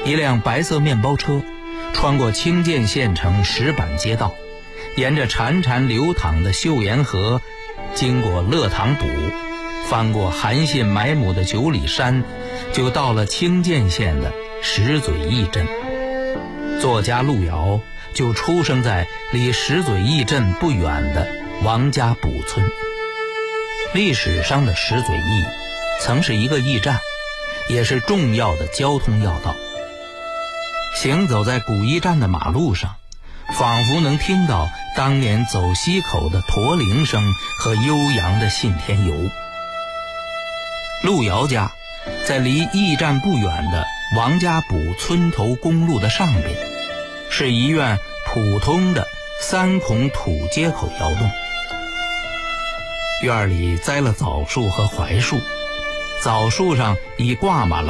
一辆白色面包车穿过清涧县城石板街道，沿着潺潺流淌的岫岩河，经过乐塘堡，翻过韩信埋母的九里山，就到了清涧县的石嘴驿镇。作家路遥就出生在离石嘴驿镇不远的王家堡村。历史上的石嘴驿曾是一个驿站，也是重要的交通要道。行走在古驿站的马路上，仿佛能听到当年走西口的驼铃声和悠扬的信天游。路遥家在离驿站不远的王家堡村头公路的上边，是一院普通的3孔土街口窑洞。院里栽了枣树和槐树，枣树上已挂满了